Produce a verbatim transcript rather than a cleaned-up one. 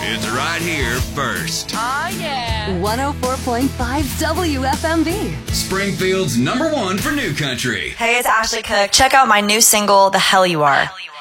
It's right here first. Oh, yeah. one oh four point five W F M V. Springfield's number one for new country. Hey, it's Ashley Cook. Check out my new single, The Hell You Are.